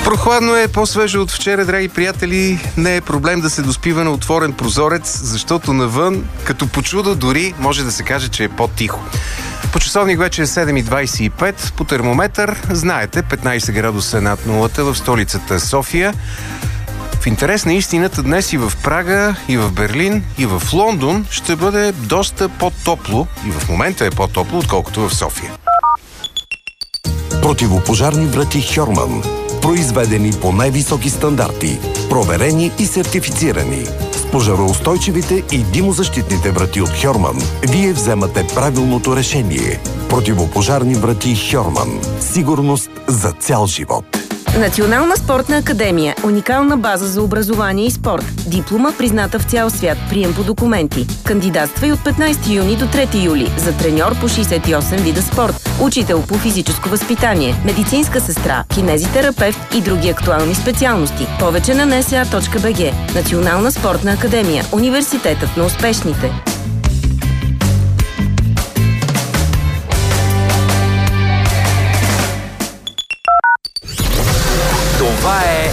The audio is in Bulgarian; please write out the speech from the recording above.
Прохладно е, по-свежо от вчера, драги приятели. Не е проблем да се доспива на отворен прозорец, защото навън, като по чудо, дори може да се каже, че е по-тихо. По часовник вече е 7:25, по термометър, знаете, 15 градуса над нулата в столицата София. В интерес на истината, днес и в Прага, и в Берлин, и в Лондон ще бъде доста по-топло, и в момента е по-топло, отколкото в София. Противопожарни врати Хьорман. Произведени по най-високи стандарти, проверени и сертифицирани. С пожароустойчивите и димозащитните врати от Хьорман вие вземате правилното решение. Противопожарни врати Хьорман. Сигурност за цял живот. Национална спортна академия. Уникална база за образование и спорт. Диплома, призната в цял свят. Прием по документи. Кандидатствай от 15 юни до 3 юли. За треньор по 68 вида спорт. Учител по физическо възпитание. Медицинска сестра. Кинезитерапевт и други актуални специалности. Повече на nsa.bg. Национална спортна академия. Университетът на успешните. Това е